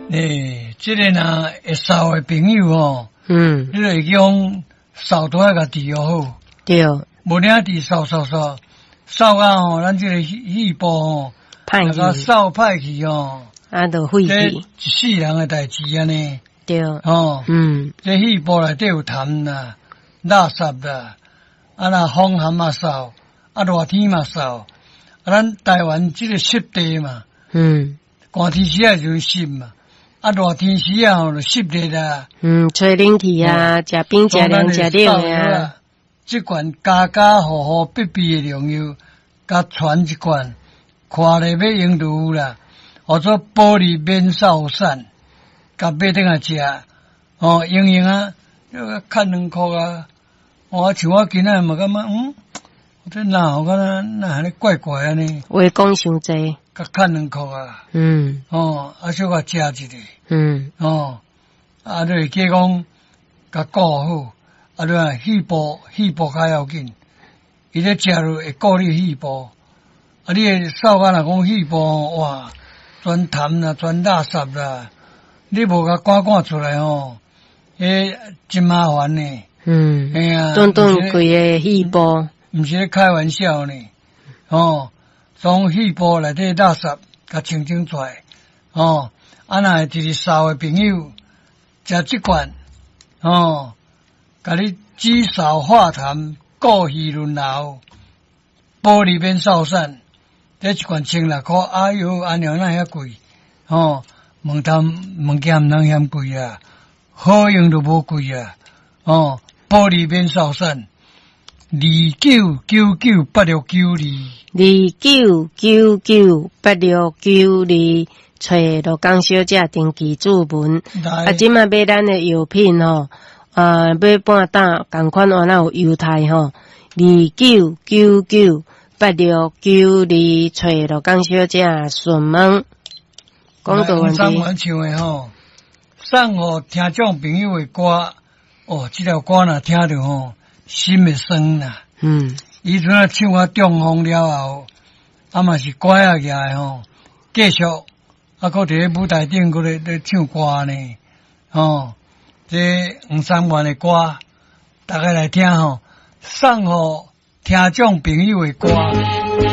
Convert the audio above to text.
这个呢，会扫的朋友哦，你就会用扫多个治好。 对， 无领治扫啊吼，咱这个细胞吼， 歹去扫歹去哦， 就废去， 一世人的代志安尼。 对， 这细胞内底有痰啦、垃圾啦，若风寒嘛扫，热天嘛扫，咱台湾这个湿地嘛，寒天时就湿嘛。热天时就湿热啦。 吹冷气啊，食冰食凉食热啊。 这罐家户必备的良药，甲传一罐，看咧要用就有啦。或者玻璃免扫散，甲买等下食。用啊，看2块啊。像我今仔嘛感觉，这哪有敢哪安尼怪怪安尼？ 话讲伤济。 甲看2块啊。小可食一个。就会记讲，甲顾好。细胞较要紧，伊咧食落会顾你细胞。你诶扫甲若讲细胞哇，全痰啦，全垃圾啦，你无甲赶出来真麻烦呢。 顿规个细胞， 毋是咧开玩笑呢。从细胞内底垃圾甲清出来。若就是扫诶朋友，食这罐，甲你止扫化痰，过气润喉，玻璃免扫散，这一罐16块，哎哟，安娘哪遐贵？物件毋通嫌贵啊，好用就无贵啊。玻璃免扫散 ，299982，29998692，找罗江小姐登记注文。即卖买咱的药品买半担，共款换有犹太29998692，找罗江小姐询问。讲到问题。 唱的送互听众朋友的歌，这条歌若听着心会酸啦。伊阵唱啊中风了后，嘛是乖起来继续搁伫咧舞台顶搁咧唱歌呢。这黄三元的歌，大家来听送互听众朋友的歌。